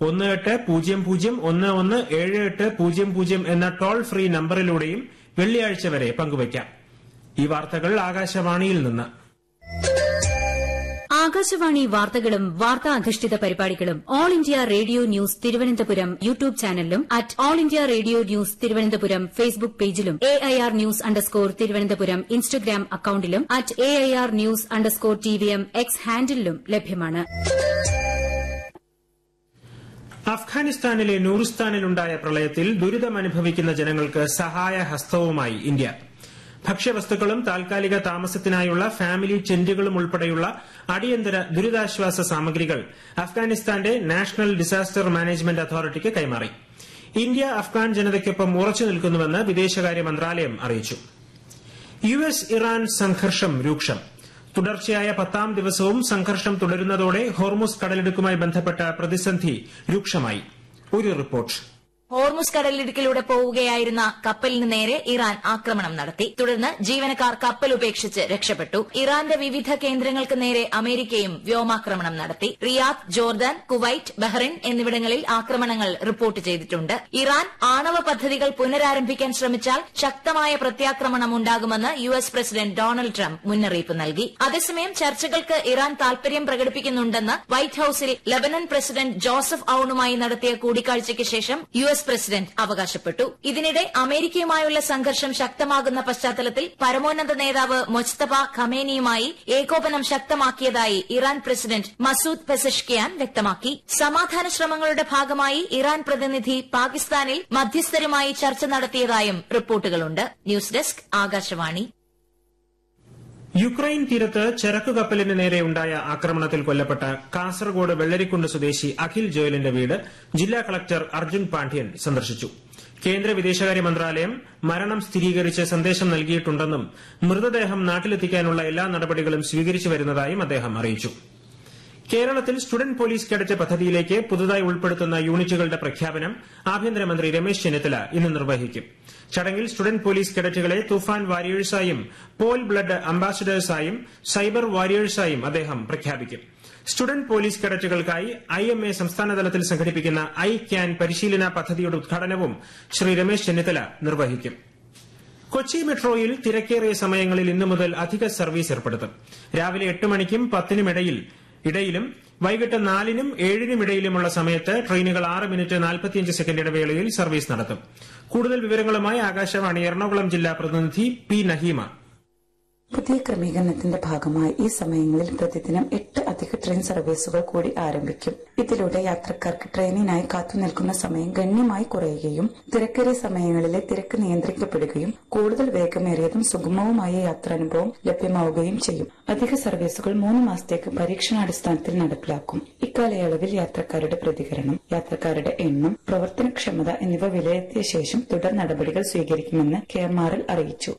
1800117800 എന്ന toll free നമ്പറിലൂടെയും വെള്ളിയാഴ്ച വരെ പങ്കുവയ്ക്കാം. ഈ വാർത്തകൾ ആകാശവാണിയിൽ നിന്ന്. ആകാശവാണി വാർത്തകളും വാർത്താ അധിഷ്ഠിത പരിപാടികളും all India radio news Thiruvananthapuram YouTube ചാനലിലും at all India radio news Thiruvananthapuram Facebook പേജിലും AIR ന്യൂസ് _ ഇൻസ്റ്റഗ്രാം അക്കൌണ്ടിലും at AIR news _ TVM X ഹാൻഡിലും ലഭ്യമാണ്. അഫ്ഗാനിസ്ഥാനിലെ നൂറിസ്ഥാനിലുണ്ടായ പ്രളയത്തിൽ ദുരിതമനുഭവിക്കുന്ന ജനങ്ങൾക്ക് സഹായഹസ്തവുമായി ഇന്ത്യ. ഭക്ഷ്യവസ്തുക്കളും താൽക്കാലിക താമസത്തിനായുള്ള ഫാമിലി ടെന്റുകളും ഉൾപ്പെടെയുള്ള അടിയന്തര ദുരിതാശ്വാസ സാമഗ്രികൾ അഫ്ഗാനിസ്ഥാന്റെ നാഷണൽ ഡിസാസ്റ്റർ മാനേജ്മെന്റ് അതോറിറ്റിക്ക് കൈമാറി. ഇന്ത്യ അഫ്ഗാൻ ജനതയ്ക്കൊപ്പം ഉറച്ചു നിൽക്കുന്നുവെന്ന് വിദേശകാര്യ മന്ത്രാലയം അറിയിച്ചു. US ഇറാൻ സംഘർഷം രൂക്ഷം. തുടർച്ചയായ 10ാം ദിവസവും സംഘർഷം തുടരുന്നതോടെ ഹോർമുസ് കടലിടുക്കുമായി ബന്ധപ്പെട്ട പ്രതിസന്ധി രൂക്ഷമായി. ഒരു റിപ്പോർട്ട്. ഹോർമുസ് കടലിടുക്കിലൂടെ പോവുകയായിരുന്ന കപ്പലിന് നേരെ ഇറാൻ ആക്രമണം നടത്തി. തുടർന്ന് ജീവനക്കാർ കപ്പൽ ഉപേക്ഷിച്ച് രക്ഷപ്പെട്ടു. ഇറാന്റെ വിവിധ കേന്ദ്രങ്ങൾക്ക് നേരെ അമേരിക്കയും വ്യോമാക്രമണം നടത്തി. റിയാദ്, ജോർദാൻ, കുവൈറ്റ്, ബഹ്റിൻ എന്നിവിടങ്ങളിൽ ആക്രമണങ്ങൾ റിപ്പോർട്ട് ചെയ്തിട്ടുണ്ട്. ഇറാൻ ആണവ പദ്ധതികൾ പുനരാരംഭിക്കാൻ ശ്രമിച്ചാൽ ശക്തമായ പ്രത്യാക്രമണം ഉണ്ടാകുമെന്ന് US പ്രസിഡന്റ് ഡൊണാൾഡ് ട്രംപ് മുന്നറിയിപ്പ് നൽകി. അതേസമയം ചർച്ചകൾക്ക് ഇറാൻ താൽപര്യം പ്രകടിപ്പിക്കുന്നുണ്ടെന്ന് വൈറ്റ് ഹൌസിൽ ലബനൻ പ്രസിഡന്റ് ജോസഫ് ഔണുമായി നടത്തിയ കൂടിക്കാഴ്ചയ്ക്ക് ശേഷം US പ്രസിഡന്റ് അവകാശപ്പെട്ടു. ഇതിനിടെ അമേരിക്കയുമായുള്ള സംഘർഷം ശക്തമാകുന്ന പശ്ചാത്തലത്തിൽ പരമോന്നത നേതാവ് മൊജ്തബ ഖമേനിയുമായി ഏകോപനം ശക്തമാക്കിയതായി ഇറാൻ പ്രസിഡന്റ് മസൂദ് പെസഷ്കിയാൻ വ്യക്തമാക്കി. സമാധാന ശ്രമങ്ങളുടെ ഭാഗമായി ഇറാൻ പ്രതിനിധി പാകിസ്ഥാനിൽ മധ്യസ്ഥരുമായി ചർച്ച നടത്തിയതായും റിപ്പോർട്ടുകളുണ്ട്. News desk Akashvani. യുക്രൈൻ തീരത്ത് ചരക്കുകപ്പലിന് നേരെയുണ്ടായ ആക്രമണത്തിൽ കൊല്ലപ്പെട്ട കാസർഗോഡ് വെള്ളരിക്കുണ്ട് സ്വദേശി അഖിൽ ജോയലിന്റെ വീട് ജില്ലാ കളക്ടർ അർജുൻ പാണ്ഡ്യൻ സന്ദർശിച്ചു. കേന്ദ്ര വിദേശകാര്യ മന്ത്രാലയം മരണം സ്ഥിരീകരിച്ച് സന്ദേശം നൽകിയിട്ടുണ്ടെന്നും മൃതദേഹം നാട്ടിലെത്തിക്കാനുള്ള എല്ലാ നടപടികളും സ്വീകരിച്ചു വരുന്നതായും അദ്ദേഹം അറിയിച്ചു. കേരളത്തിൽ സ്റ്റുഡന്റ് പോലീസ് കേഡറ്റ് പദ്ധതിയിലേക്ക് പുതുതായി ഉൾപ്പെടുത്തുന്ന യൂണിറ്റുകളുടെ പ്രഖ്യാപനം ആഭ്യന്തരമന്ത്രി രമേശ് ചെന്നിത്തല ഇന്ന് നിർവഹിക്കും. ചടങ്ങിൽ സ്റ്റുഡന്റ് പോലീസ് കേഡറ്റുകളെ തുഫാൻ വാരിയേഴ്സായും പോൽ ബ്ലഡ് അംബാസഡേഴ്സായും സൈബർ വാരിയേഴ്സായും അദ്ദേഹം പ്രഖ്യാപിക്കും. സ്റ്റുഡന്റ് പോലീസ് കേഡറ്റുകൾക്കായി IMA സംസ്ഥാനതലത്തിൽ സംഘടിപ്പിക്കുന്ന ഐ ക്യാൻ പരിശീലന പദ്ധതിയുടെ ഉദ്ഘാടനവും ശ്രീ രമേശ് ചെന്നിത്തല നിർവഹിക്കും. കൊച്ചി മെട്രോയിൽ തിരക്കേറിയ സമയങ്ങളിൽ ഇന്നു മുതൽ അധിക സർവീസ് ഏർപ്പെടുത്തും. രാവിലെ 8 മണിക്കും 10 ഇടയിലും വൈകിട്ട് 4നും 7നും ഇടയിലുമുള്ള സമയത്ത് ട്രെയിനുകൾ 6 മിനിറ്റ് 45 സെക്കൻഡ് ഇടവേളയിൽ സർവീസ് നടത്തും. കൂടുതൽ വിവരങ്ങളുമായി ആകാശവാണി എറണാകുളം ജില്ലാ പ്രതിനിധി പി നഹീമ. പുതിയ ക്രമീകരണത്തിന്റെ ഭാഗമായി ഈ സമയങ്ങളിൽ പ്രതിദിനം 8 അധിക ട്രെയിൻ സർവീസുകൾ കൂടി ആരംഭിക്കും. ഇതിലൂടെ യാത്രക്കാർക്ക് ട്രെയിനിനായി കാത്തുനിൽക്കുന്ന സമയം ഗണ്യമായി കുറയുകയും തിരക്കേറിയ സമയങ്ങളിലെ തിരക്ക് നിയന്ത്രിക്കപ്പെടുകയും കൂടുതൽ വേഗമേറിയതും സുഗമവുമായ യാത്രാനുഭവം ലഭ്യമാവുകയും ചെയ്യും. അധിക സർവീസുകൾ 3 മാസത്തേക്ക് പരീക്ഷണാടിസ്ഥാനത്തിൽ നടപ്പിലാക്കും. ഇക്കാലയളവിൽ യാത്രക്കാരുടെ പ്രതികരണം, യാത്രക്കാരുടെ എണ്ണം, പ്രവർത്തനക്ഷമത എന്നിവ വിലയിരുത്തിയ ശേഷം തുടർ നടപടികൾ സ്വീകരിക്കുമെന്ന് KMRL അറിയിച്ചു.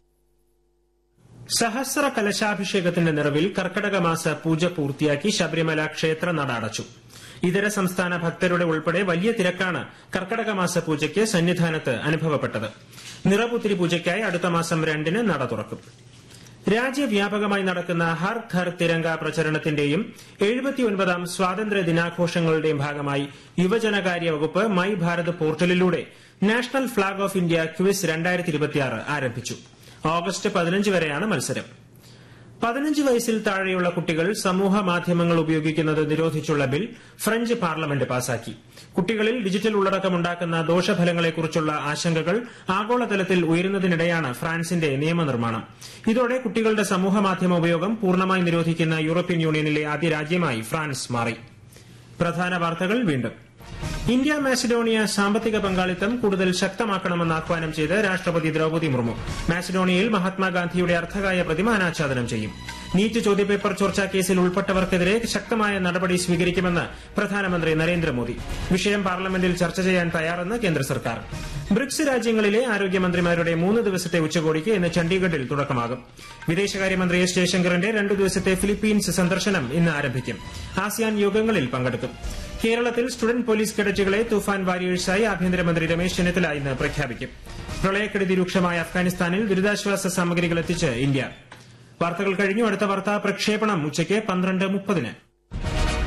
സഹസ്ര കലശാഭിഷേകത്തിന്റെ നിറവിൽ കർക്കടക മാസ പൂജ പൂർത്തിയാക്കി ശബരിമല ക്ഷേത്ര നട അടച്ചു. ഇതര സംസ്ഥാന ഭക്തരുടെ ഉൾപ്പെടെ വലിയ തിരക്കാണ് കർക്കടക മാസ പൂജയ്ക്ക് സന്നിധാനത്ത് അനുഭവപ്പെട്ടത്. നിറപുത്തിരി പൂജയ്ക്കായി അടുത്ത മാസം 2ന് നട തുറക്കും. രാജ്യവ്യാപകമായി നടക്കുന്ന ഹർ ഘർ തിരങ്ക പ്രചരണത്തിന്റെയും 79ാം സ്വാതന്ത്ര്യ ദിനാഘോഷങ്ങളുടെയും ഭാഗമായി യുവജനകാര്യ വകുപ്പ് my Bharat പോർട്ടലിലൂടെ national flag off India quiz 2026 ആരംഭിച്ചു. ഓഗസ്റ്റ് 15 വരെയാണ് മത്സരം. 15 വയസ്സിൽ താഴെയുള്ള കുട്ടികൾ സമൂഹ മാധ്യമങ്ങൾ ഉപയോഗിക്കുന്നത് നിരോധിച്ചുള്ള ബിൽ ഫ്രഞ്ച് പാർലമെന്റ് പാസാക്കി. കുട്ടികളിൽ ഡിജിറ്റൽ ഉള്ളടക്കമുണ്ടാക്കുന്ന ദോഷഫലങ്ങളെക്കുറിച്ചുള്ള ആശങ്കകൾ ആഗോളതലത്തിൽ ഉയരുന്നതിനിടെയാണ് ഫ്രാൻസിന്റെ നിയമനിർമ്മാണം. ഇതോടെ കുട്ടികളുടെ സമൂഹ മാധ്യമ ഉപയോഗം പൂർണ്ണമായി നിരോധിക്കുന്ന യൂറോപ്യൻ യൂണിയനിലെ ആദ്യ രാജ്യമായി ഫ്രാൻസ് മാറി. പ്രധാന വാർത്തകൾ വീണ്ടും. ഇന്ത്യ മാസിഡോണിയ സാമ്പത്തിക പങ്കാളിത്തം കൂടുതൽ ശക്തമാക്കണമെന്ന് ആഹ്വാനം ചെയ്ത് രാഷ്ട്രപതി ദ്രൌപദി മുർമു. മാസിഡോണിയയിൽ മഹാത്മാഗാന്ധിയുടെ അർദ്ധകായ പ്രതിമ അനാച്ഛാദനം ചെയ്യും. നീറ്റ് ചോദ്യപേപ്പർ ചോർച്ചാ കേസിൽ ഉൾപ്പെട്ടവർക്കെതിരെ ശക്തമായ നടപടി സ്വീകരിക്കുമെന്ന് പ്രധാനമന്ത്രി നരേന്ദ്രമോദി. വിഷയം പാർലമെന്റിൽ ചർച്ച ചെയ്യാൻ തയ്യാറെന്ന് കേന്ദ്ര സർക്കാർ. ബ്രിക്സ് രാജ്യങ്ങളിലെ ആരോഗ്യമന്ത്രിമാരുടെ 3 ദിവസത്തെ ഉച്ചകോടിക്ക് ഇന്ന് ചണ്ഡീഗഡിൽ തുടക്കമാകും. വിദേശകാര്യമന്ത്രി എസ് ജയശങ്കറിന്റെ 2 ദിവസത്തെ ഫിലിപ്പീൻസ് സന്ദർശനം ഇന്ന് ആരംഭിക്കും. ആസിയാൻ യോഗങ്ങളിൽ പങ്കെടുക്കും. കേരളത്തിൽ സ്റ്റുഡന്റ് പോലീസ് കേഡറ്റുകളെ തുഫാൻ വാരിയേഴ്സായി ആഭ്യന്തരമന്ത്രി രമേശ് ചെന്നിത്തല ഇന്ന് പ്രഖ്യാപിക്കും. പ്രളയക്കെടുതി രൂക്ഷമായ അഫ്ഗാനിസ്ഥാനിൽ ദുരിതാശ്വാസ സാമഗ്രികൾ എത്തിച്ച് ഇന്ത്യ. വാർത്തകൾ കഴിഞ്ഞു. അടുത്ത വാർത്താ പ്രക്ഷേപണം ഉച്ചയ്ക്ക് 12:30.